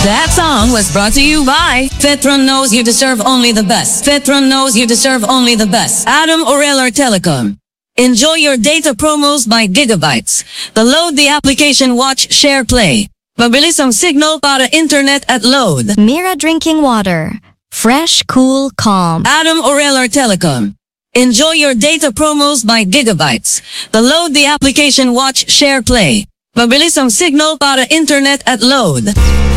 That song was brought to you by Fetron knows you deserve only the best. Fetron knows you deserve only the best. Adam Oreller Telecom. Enjoy your data promos by gigabytes. Download the application Watch, Share, Play. Mabilis ang signal para internet at load. Mira Drinking Water. Fresh, cool, calm. Adam Oreller Telecom. Enjoy your data promos by gigabytes. Download the application Watch, Share, Play. Mabilis ang signal para internet at load.